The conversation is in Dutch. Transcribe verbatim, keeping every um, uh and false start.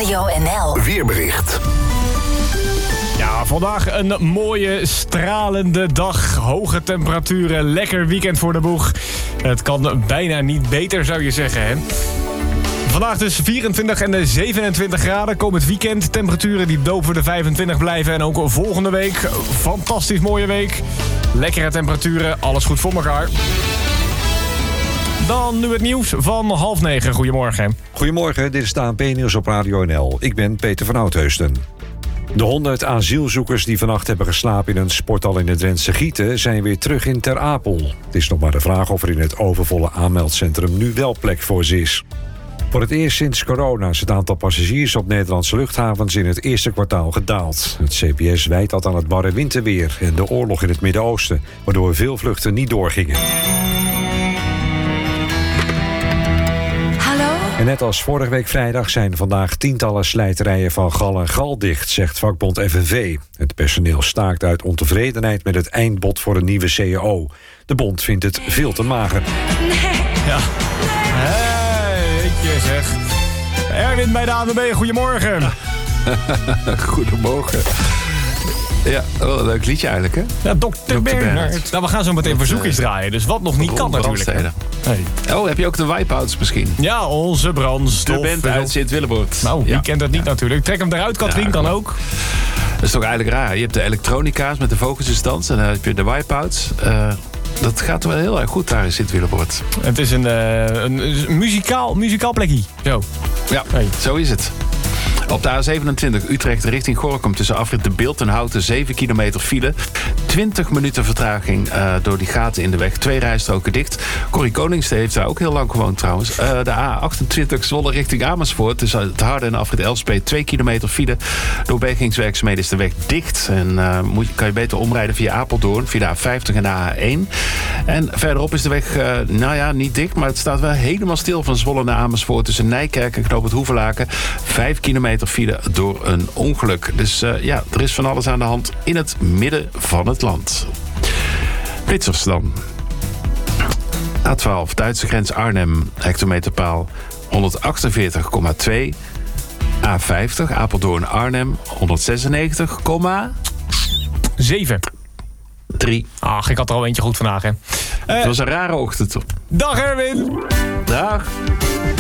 Radio N L. Weerbericht. Ja, vandaag een mooie, stralende dag. Hoge temperaturen, lekker weekend voor de boeg. Het kan bijna niet beter, zou je zeggen, hè? Vandaag dus vierentwintig en zevenentwintig graden. Komend weekend temperaturen die boven de vijfentwintig blijven. En ook volgende week, fantastisch mooie week. Lekkere temperaturen, alles goed voor elkaar. Dan nu het nieuws van half negen. Goedemorgen. Goedemorgen, dit is de A N P-nieuws op Radio N L. Ik ben Peter van Oudheusden. De honderd asielzoekers die vannacht hebben geslapen in een sporthal in het Drentse Gieten zijn weer terug in Ter Apel. Het is nog maar de vraag of er in het overvolle aanmeldcentrum nu wel plek voor ze is. Voor het eerst sinds corona is het aantal passagiers op Nederlandse luchthavens in het eerste kwartaal gedaald. Het C B S wijt dat aan het barre winterweer en de oorlog in het Midden-Oosten, waardoor veel vluchten niet doorgingen. En net als vorige week vrijdag zijn vandaag tientallen slijterijen van Gal en Gal dicht, zegt vakbond F N V. Het personeel staakt uit ontevredenheid met het eindbod voor een nieuwe C A O. De bond vindt het veel te mager. Ja. Hey, je zeg. Erwin bij de A N W B, goedemorgen. Goedemorgen. Ja, wel een leuk liedje eigenlijk, hè? Ja, dokter Bernhard. Nou, we gaan zo meteen verzoekjes draaien, dus wat nog niet kan natuurlijk. Hey. Oh, heb je ook de wipeouts misschien? Ja, onze brandstof. De band uit Sint-Willeboord. Nou, wie ja. kent dat niet ja. natuurlijk. Trek hem eruit, Katrien, ja, kan ook. Dat is toch eigenlijk raar. Je hebt de elektronica's met de focusinstans en dan heb je de wipeouts. Uh, dat gaat wel heel erg goed daar in Sint-Willeboord. Het is een, uh, een, een muzikaal, muzikaal plekje. Zo. Ja, hey. Zo is het. Op de A zevenentwintig Utrecht richting Gorinchem tussen afrit De Bilt en Houten zeven kilometer file. twintig minuten vertraging uh, door die gaten in de weg. Twee rijstroken dicht. Corrie Konings heeft daar ook heel lang gewoond trouwens. Uh, de A achtentwintig Zwolle richting Amersfoort tussen het Harde en afrit Elspet twee kilometer file. Door bergingswerkzaamheden is de weg dicht. En uh, moet, kan je beter omrijden via Apeldoorn, via de A vijftig en de A één. En verderop is de weg, uh, nou ja, niet dicht, maar het staat wel helemaal stil van Zwolle naar Amersfoort tussen Nijkerk en Knoop het Hoevelaken. Vijf kilometer file door een ongeluk. Dus uh, ja, er is van alles aan de hand in het midden van het land. Flitsers dan. A twaalf, Duitse grens Arnhem, hectometerpaal honderdachtenveertig komma twee. A vijftig, Apeldoorn Arnhem, honderdzesennegentig komma zeven. drie. Ach, ik had er al eentje goed vandaag, hè. Uh, het was een rare ochtend. Dag, Erwin. Dag.